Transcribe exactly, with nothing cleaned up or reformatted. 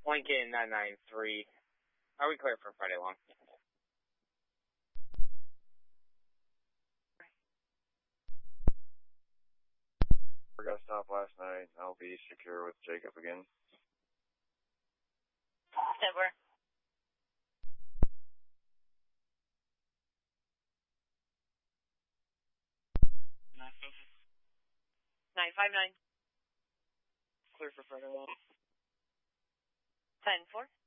Lincoln nine nine three. Are we clear for Friday long? We got stopped last night. I'll be secure with Jacob again. Denver. nine five nine. Clear for Friday long. ten four.